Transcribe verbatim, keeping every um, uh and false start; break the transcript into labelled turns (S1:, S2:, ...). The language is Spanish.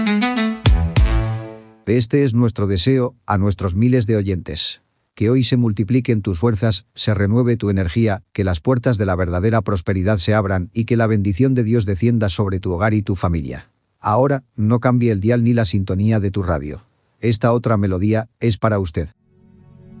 S1: Este es nuestro deseo a nuestros miles de oyentes. Que hoy se multipliquen tus fuerzas, se renueve tu energía, que las puertas de la verdadera prosperidad se abran y que la bendición de Dios descienda sobre tu hogar y tu familia. Ahora, no cambie el dial ni la sintonía de tu radio. Esta otra melodía es para usted.